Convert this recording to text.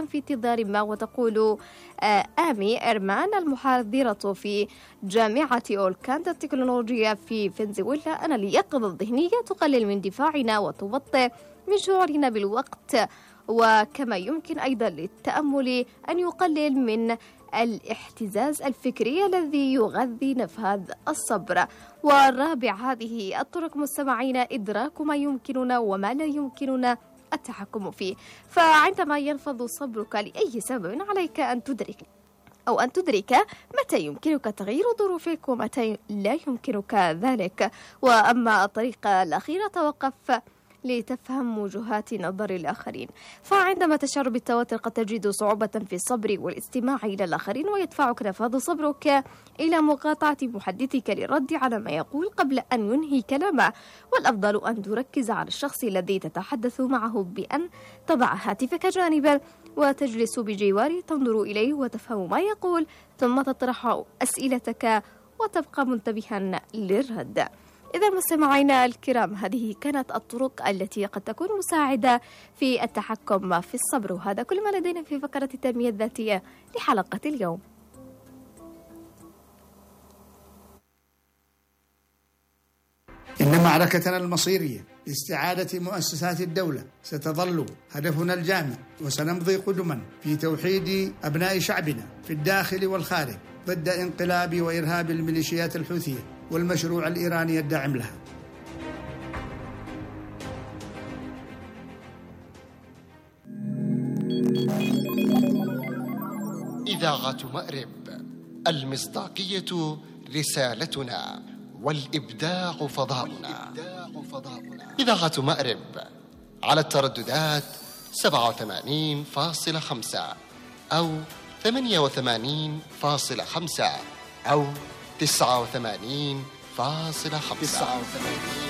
في انتظار ما. وتقول آمي إرمان المحاضرة في جامعة أولكاندا التكنولوجية في فنزويلا أن اليقظة الذهنية تقلل من دفاعنا وتبطئ من شعورنا بالوقت، وكما يمكن أيضا للتأمل أن يقلل من الاحتزاز الفكري الذي يغذي نفاذ الصبر. والرابع، هذه الطرق مستمعين إدراك ما يمكننا وما لا يمكننا التحكم فيه. فعندما ينفذ صبرك لأي سبب عليك أن تدرك متى يمكنك تغيير ظروفك ومتى لا يمكنك ذلك. وأما الطريقة الأخيرة، توقف لتفهم وجهات نظر الآخرين. فعندما تشعر بالتوتر قد تجد صعوبة في الصبر والاستماع إلى الآخرين، ويدفعك نفاذ صبرك إلى مقاطعة محدثك للرد على ما يقول قبل أن ينهي كلامه. والأفضل أن تركز على الشخص الذي تتحدث معه بأن تضع هاتفك جانبا وتجلس بجواره، تنظر إليه وتفهم ما يقول، ثم تطرح أسئلتك وتبقى منتبها للرد. إذا مستمعينا الكرام، هذه كانت الطرق التي قد تكون مساعدة في التحكم في الصبر، وهذا كل ما لدينا في فقرة التنمية الذاتية لحلقة اليوم. إن معركتنا المصيرية لاستعادة مؤسسات الدولة ستظل هدفنا الجامع، وسنمضي قدما في توحيد أبناء شعبنا في الداخل والخارج ضد انقلاب وإرهاب الميليشيات الحوثية والمشروع الإيراني الداعم لها. إذاعة مأرب، المصداقية رسالتنا والإبداع فضاؤنا. إذاعة مأرب على الترددات 87.5 أو 88.5 أو 89.5.